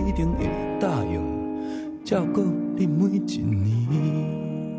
一定会答应照顾你每一年。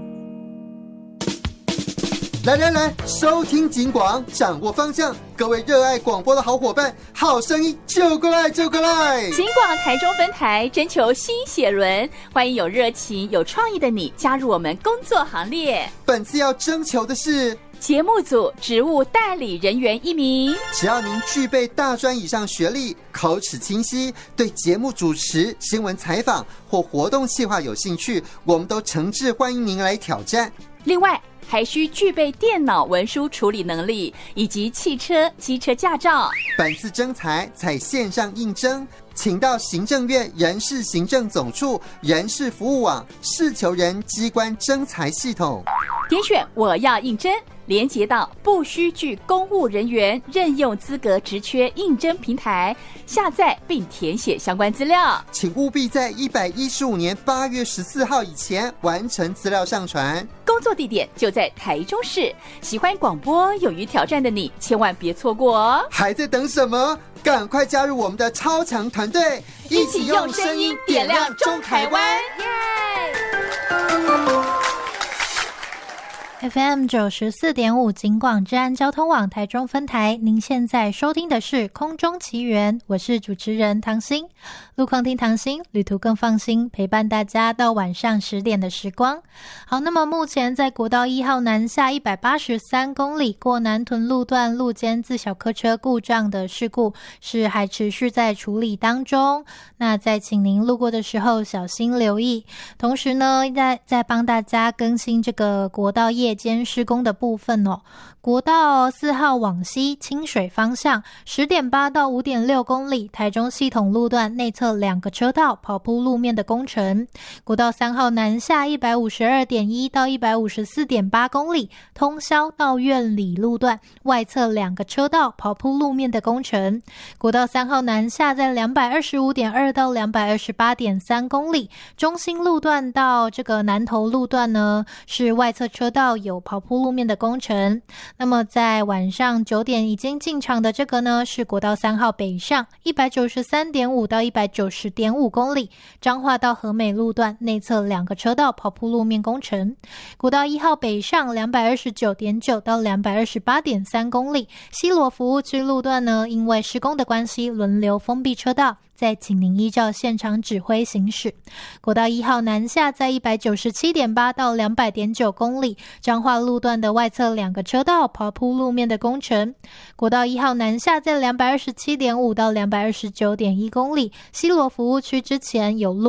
来，收听警广，掌握方向。各位热爱广播的好伙伴，好声音就过来！警广台中分台征求新血轮，欢迎有热情、有创意的你加入我们工作行列。 本次要征求的是节目组职务代理人员1名， 只要您具备大专以上学历，口齿清晰，对节目主持、新闻采访或活动企划有兴趣，我们都诚挚欢迎您来挑战。 另外还需具备电脑文书处理能力以及汽车、机车驾照。 本次征才采线上应征，请到行政院人事行政总处人事服务网事求人机关征才系统， 点选我要应征，连结到不需具公务人员任用资格职缺应征平台，下载并填写相关资料。 请务必在115年8月14号以前完成资料上传。 工作地点就在台中市，喜欢广播、勇于挑战的你，千万别错过哦！ 还在等什么？赶快加入我们的超强团队， 一起用声音点亮中台湾！ FM 94.5警广治安交通网台中分台，您现在收听的是空中奇缘，我是主持人唐心。路况听唐心，旅途更放心，陪伴大家到晚上10点的时光。好，那么目前在国道1号南下183公里过南屯路段路肩自小客车故障的事故是还持续在处理当中，那在请您路过的时候小心留意。同时呢，再帮大家更新这个国道夜间施工的部分哦。国道4号往西清水方向 10.8 到 5.6 公里台中系统路段内侧2个车道跑铺路面的工程。国道3号南下 152.1 到 154.8 公里通霄到苑里路段外侧2个车道跑铺路面的工程。国道3号南下在 225.2 到 228.3 公里中心路段到这个南投路段呢，是外侧车道有跑铺路面的工程。那么在晚上9点已经进场的这个呢，是国道3号北上 193.5 到 190.5 公里彰化到和美路段内侧2个车道跑铺路面工程。国道1号北上 229.9 到 228.3 公里西螺服务区路段呢，因为施工的关系轮流封闭车道，再请您依照现场指挥行驶。国道1号南下在 197.8 到 200.9 公里彰化路段的外侧2个车道跑铺路面的工程。国道1号南下在 227.5 到 229.1 公里西螺服务区之前有路